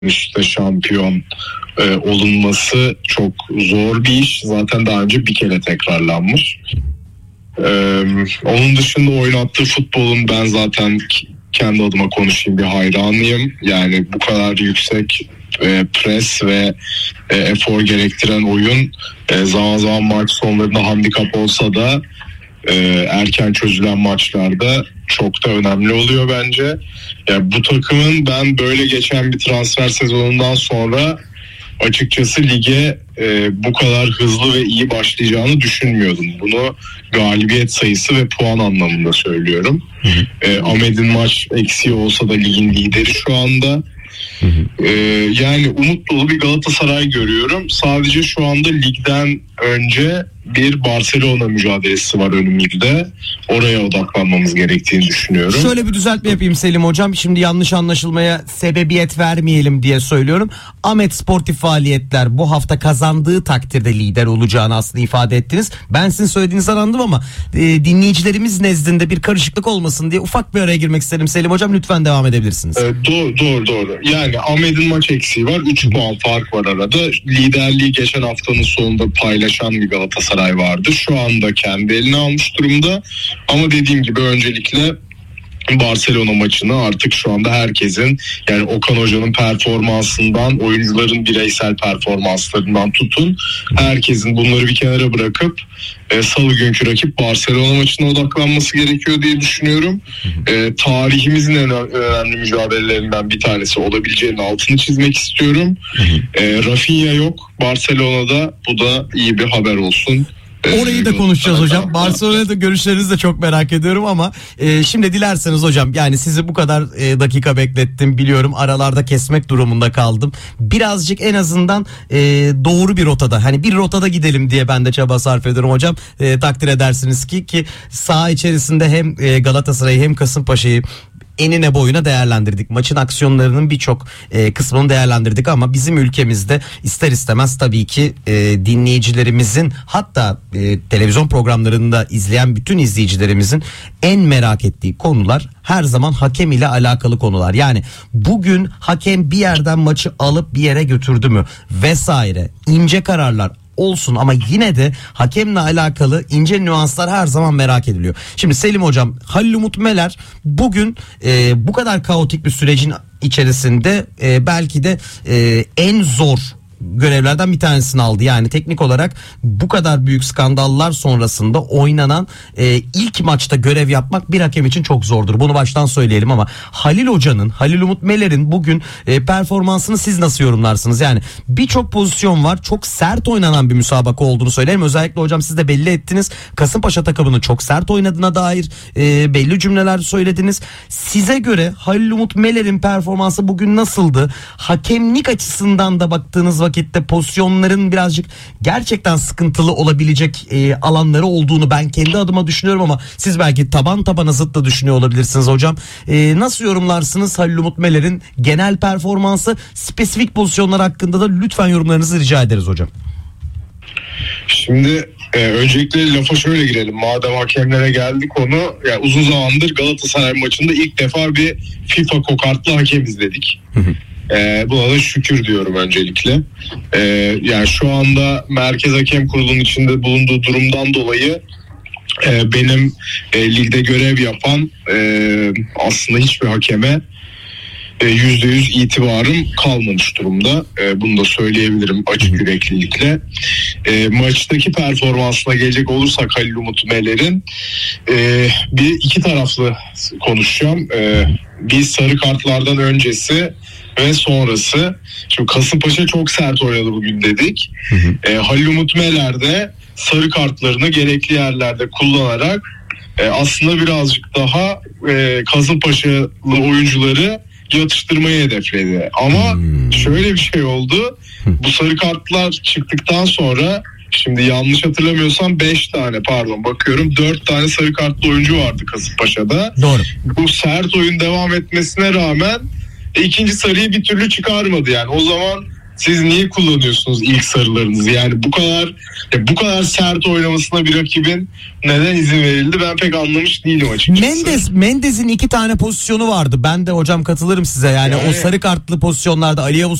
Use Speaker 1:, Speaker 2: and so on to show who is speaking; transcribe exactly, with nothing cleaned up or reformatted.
Speaker 1: üstte şampiyon e, olunması çok zor bir iş. Zaten daha önce bir kere tekrarlanmış. Ee, onun dışında oynattığı futbolun ben zaten kendi adıma konuşayım bir hayranıyım. Yani bu kadar yüksek e, pres ve e, efor gerektiren oyun e, zaman zaman maç sonlarında handikap olsa da e, erken çözülen maçlarda çok da önemli oluyor bence. Yani bu takımın ben böyle geçen bir transfer sezonundan sonra açıkçası lige e, bu kadar hızlı ve iyi başlayacağını düşünmüyordum. Bunu galibiyet sayısı ve puan anlamında söylüyorum. Hı hı. E, Ahmet'in maç eksiği olsa da ligin lideri şu anda. Hı hı. E, yani umut dolu bir Galatasaray görüyorum. Sadece şu anda ligden önce bir Barcelona mücadelesi var önümüzde. Oraya odaklanmamız gerektiğini düşünüyorum.
Speaker 2: Şöyle bir düzeltme yapayım Selim Hocam. Şimdi yanlış anlaşılmaya sebebiyet vermeyelim diye söylüyorum. Ahmet sportif faaliyetler bu hafta kazandığı takdirde lider olacağını aslında ifade ettiniz. Ben sizin söylediğinizi anladım ama e, dinleyicilerimiz nezdinde bir karışıklık olmasın diye ufak bir araya girmek istedim. Selim Hocam lütfen devam edebilirsiniz.
Speaker 1: E, doğru doğru doğru. Yani Ahmet'in maç eksiği var. üç puan fark var arada. Liderliği geçen haftanın sonunda paylaşan bir Galatasaray vardı. Şu anda kendi eline almış durumda. Ama dediğim gibi öncelikle Barcelona maçını artık şu anda herkesin, yani Okan Hoca'nın performansından, oyuncuların bireysel performanslarından tutun, herkesin bunları bir kenara bırakıp e, salı günkü rakip Barcelona maçına odaklanması gerekiyor diye düşünüyorum. E, tarihimizin en önemli mücadelelerinden bir tanesi olabileceğinin altını çizmek istiyorum. E, Rafinha yok Barcelona'da, bu da iyi bir haber olsun.
Speaker 2: Orayı da konuşacağız hocam. Barcelona'da görüşlerinizi de çok merak ediyorum ama e, şimdi dilerseniz hocam, yani sizi bu kadar e, dakika beklettim biliyorum, aralarda kesmek durumunda kaldım. Birazcık en azından e, doğru bir rotada, hani bir rotada gidelim diye ben de çaba sarf ediyorum hocam. E, takdir edersiniz ki ki saha içerisinde hem e, Galatasaray'ı hem Kasımpaşa'yı enine boyuna değerlendirdik. Maçın aksiyonlarının birçok e, kısmını değerlendirdik ama bizim ülkemizde ister istemez tabii ki e, dinleyicilerimizin, hatta e, televizyon programlarında izleyen bütün izleyicilerimizin en merak ettiği konular her zaman hakem ile alakalı konular. Yani bugün hakem bir yerden maçı alıp bir yere götürdü mü vesaire, ince kararlar olsun ama yine de hakemle alakalı ince nüanslar her zaman merak ediliyor. Şimdi Selim Hocam, Halil Umut Meler bugün e, bu kadar kaotik bir sürecin içerisinde e, belki de e, en zor görevlerden bir tanesini aldı. Yani teknik olarak bu kadar büyük skandallar sonrasında oynanan e, ilk maçta görev yapmak bir hakem için çok zordur. Bunu baştan söyleyelim ama Halil Hoca'nın, Halil Umut Meler'in bugün e, performansını siz nasıl yorumlarsınız? Yani birçok pozisyon var. Çok sert oynanan bir müsabaka olduğunu söylerim. Özellikle hocam siz de belli ettiniz. Kasımpaşa takımının çok sert oynadığına dair e, belli cümleler söylediniz. Size göre Halil Umut Meler'in performansı bugün nasıldı? Hakemlik açısından da baktığınız vakit vakitte pozisyonların birazcık gerçekten sıkıntılı olabilecek e, alanları olduğunu ben kendi adıma düşünüyorum ama siz belki taban tabana zıt da düşünüyor olabilirsiniz hocam. E, nasıl yorumlarsınız Halil Umut Meler'in genel performansı, spesifik pozisyonlar hakkında da lütfen yorumlarınızı rica ederiz hocam.
Speaker 1: Şimdi e, öncelikle lafa şöyle girelim. Madem hakemlere geldi konu, yani uzun zamandır Galatasaray maçında ilk defa bir FIFA kokartlı hakem izledik. Ee, buna da şükür diyorum öncelikle. Ee, yani şu anda Merkez Hakem Kurulu'nun içinde bulunduğu durumdan dolayı e, benim e, ligde görev yapan e, aslında hiçbir hakeme e, yüzde yüz itibarım kalmamış durumda. E, bunu da söyleyebilirim açık yüreklilikle. E, maçtaki performansına gelecek olursak Halil Umut Meler'in e, bir iki taraflı konuşacağım. E, bir sarı kartlardan öncesi ve sonrası. Şimdi Kasımpaşa çok sert oynadı bugün dedik. Hı hı. E, Halil Umut Meler de sarı kartlarını gerekli yerlerde kullanarak e, aslında birazcık daha e, Kasımpaşalı oyuncuları yatıştırmayı hedefledi. Ama hmm. şöyle bir şey oldu. Bu sarı kartlar çıktıktan sonra, şimdi yanlış hatırlamıyorsam beş tane pardon bakıyorum dört tane sarı kartlı oyuncu vardı Kasımpaşa'da.
Speaker 2: Doğru.
Speaker 1: Bu sert oyun devam etmesine rağmen E, ikinci sarıyı bir türlü çıkarmadı yani. O zaman siz niye kullanıyorsunuz ilk sarılarınızı? Yani bu kadar ya bu kadar sert oynamasına bir rakibin neden izin verildi? Ben pek anlamış değilim açıkçası.
Speaker 2: Mendes Mendes'in iki tane pozisyonu vardı. Ben de hocam katılırım size. Yani,
Speaker 1: Yani-
Speaker 2: o sarı kartlı pozisyonlarda Ali Yavuz